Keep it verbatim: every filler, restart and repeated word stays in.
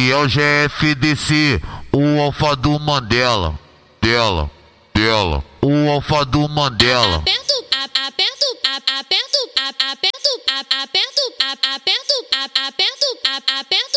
E é o G F D C, o alfa do Mandela, dela, dela, o alfa do Mandela. Aperto, aperto, aperto, aperto, aperto, aperto, aperto, aperto, aperto, aperto.